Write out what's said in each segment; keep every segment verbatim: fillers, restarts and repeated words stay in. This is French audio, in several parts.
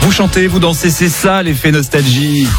Vous chantez, vous dansez, c'est ça l'effet nostalgie.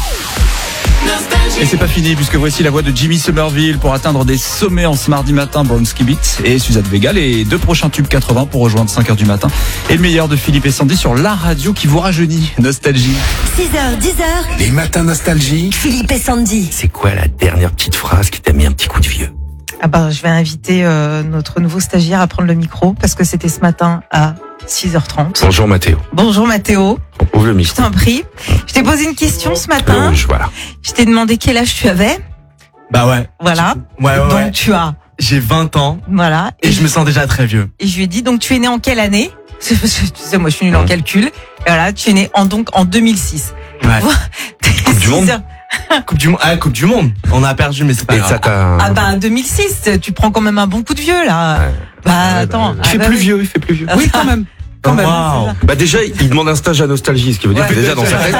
Et c'est pas fini puisque voici la voix de Jimmy Somerville pour atteindre des sommets en ce mardi matin. Bronski Beat et Suzanne Vega, les deux prochains tubes quatre-vingts pour rejoindre cinq heures du matin. Et le meilleur de Philippe et Sandy sur la radio qui vous rajeunit. Nostalgie. six heures, dix heures. Les matins nostalgie. Philippe et Sandy. C'est quoi la dernière petite phrase qui t'a mis un petit coup de vieux? Ah bah, je vais inviter euh, notre nouveau stagiaire à prendre le micro parce que c'était ce matin à six heures trente. Bonjour Mathéo. Bonjour Mathéo. Ouvre le Je micro. t'en prie. Je t'ai posé une question ce matin. Euh, je- voilà. Je t'ai demandé quel âge tu avais. Bah ouais. Voilà. Ouais, ouais, Donc ouais. tu as. J'ai vingt ans Voilà. et je me sens déjà très vieux. Et je lui ai dit, donc tu es né en quelle année? Tu sais, moi je suis nulle en calcul. Et voilà, tu es né en, donc en deux mille six. Ouais. Coupe du monde. Coupe du monde. Ah, Coupe du monde. On a perdu, mais c'est pas Et grave. ça t'a... Ah bah deux mille six, tu prends quand même un bon coup de vieux là. Ouais. Bah Ouais, attends. bah, ah, il fait bah, plus oui. vieux, il fait plus vieux. Oui, quand même. Quand même. Wow. c'est ça. Bah déjà, il demande un stage à Nostalgie, ce qui veut dire Ouais. que déjà dans sa tête,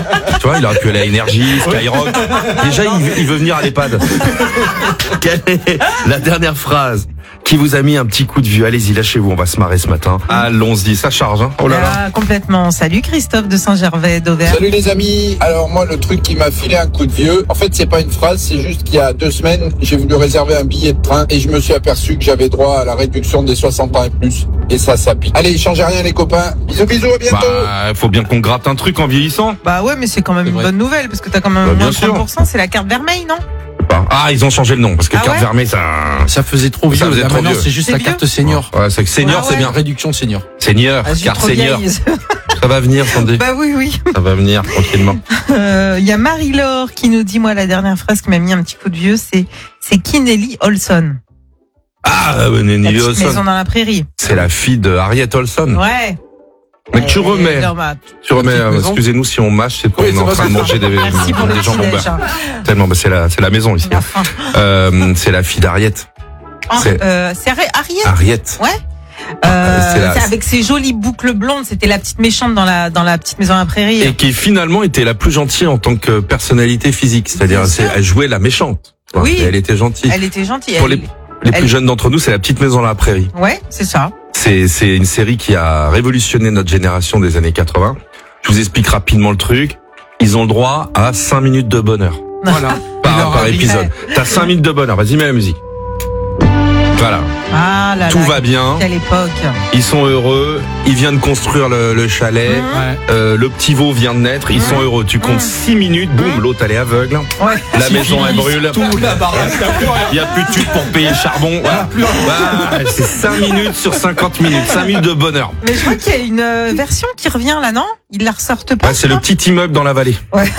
tu vois, il aurait pu aller à Énergie, Skyrock. Déjà, il veut, il veut venir à l'EHPAD. Quelle est la dernière phrase qui vous a mis un petit coup de vieux? Allez-y, lâchez-vous, on va se marrer ce matin. Allons-y, ça charge, hein. Oh là là. Ah, complètement. Salut Christophe de Saint-Gervais d'Auvergne. Salut les amis. Alors moi le truc qui m'a filé un coup de vieux, en fait c'est pas une phrase, c'est juste qu'il y a deux semaines j'ai voulu réserver un billet de train et je me suis aperçu que j'avais droit à la réduction des soixante ans et plus. Et ça ça pique. Allez, changez rien les copains. Bisous bisous, à bientôt. Bah, faut bien qu'on gratte un truc en vieillissant. Bah ouais, mais c'est quand même une vrai. bonne nouvelle parce que t'as quand même Bah, bien moins de sûr. trente pour cent. C'est la carte vermeille, non? Ah, ils ont changé le nom, parce que Ah carte ouais vermeille, ça... Ça faisait trop Ça vieux. faisait Là, trop maintenant, vieux. c'est juste C'est la vieux carte senior. Ouais, c'est que senior, Ah c'est ouais. bien. Réduction senior. Senior, Ah, je suis carte trop senior. vieille. Ça va venir, Sandy. Bah oui, oui. Ça va venir, tranquillement. Il euh, y a Marie-Laure qui nous dit, moi, la dernière phrase qui m'a mis un petit coup de vieux, c'est c'est Kinnelly Olson. Ah, euh, La Nelly petite Olson. maison dans la prairie. C'est la fille de Harriet Olson. Ouais. Mais tu Euh, remets, non, bah, tu remets, petite euh, maison. excusez-nous si on mâche, c'est qu'on Oui, est c'est en pas train de ça. manger des, Merci pour le des jambons petit-déj. beurre. Tellement, bah, c'est la, c'est la maison ici. La fin. Euh, c'est la fille d'Harriet. Henri- C'est- euh, c'est Harry- Harriet. Harriet. Ouais. Euh, c'est la- c'est avec ses jolies boucles blondes. C'était la petite méchante dans la dans la petite maison à la prairie. Et qui finalement était la plus gentille en tant que personnalité physique. C'est-à-dire, Bien c'est- sûr. elle jouait la méchante. Ouais, Oui. et Elle était gentille. Elle était gentille. Pour elle- les, les elle- plus jeunes d'entre nous, c'est la petite maison dans la prairie. Ouais, c'est ça. C'est, c'est une série qui a révolutionné notre génération des années quatre-vingts. Je vous explique rapidement le truc. Ils ont le droit à cinq minutes de bonheur. Voilà. Par, Il leur par arrive. épisode. T'as cinq minutes de bonheur. Vas-y, mets la musique. Voilà. Ah là Tout là, va bien. quelle époque. Ils sont heureux. Ils viennent de construire le, le chalet. Mhm. Ouais. Euh, le petit veau vient de naître. Ils sont heureux. Tu comptes Mhm. six minutes. Boum, l'autre elle est aveugle. Ouais. La maison elle brûle. Tout la baraque. Il y a plus de thunes pour payer le charbon. Voilà. Bah, c'est cinq minutes sur cinquante minutes. cinq minutes de bonheur. Mais je crois qu'il y a une euh, version qui revient là, non? Ils la ressortent pas. Ouais, c'est le petit immeuble dans la vallée. Ouais.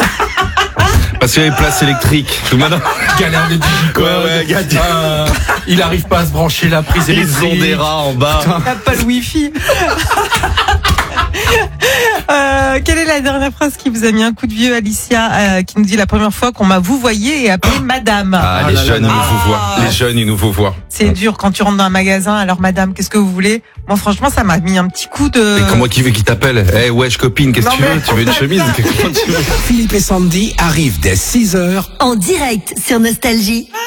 Parce qu'il y a les places électriques. Tout maintenant. Galère de digicode. Ouais, ouais, gars, Euh, il arrive pas à se brancher la prise Ils électrique. ont des rats en bas. T'as pas le wifi. Euh, quelle est la dernière phrase qui vous a mis un coup de vieux, Alicia, euh, qui nous dit la première fois qu'on m'a vouvoyé et appelé madame. Ah, Ah les là jeunes, là ils nous là. vous voient. Les jeunes, ils nous vous voient. C'est dur quand tu rentres dans un magasin. Alors madame, qu'est-ce que vous voulez? Moi franchement, ça m'a mis un petit coup de... Et comment qui veut qui t'appelle? Eh, wesh, copine, qu'est-ce que Non, tu veux? mais- Tu veux une chemise? Qu'est-ce que tu veux? Philippe et Sandy arrivent dès six heures En direct sur Nostalgie.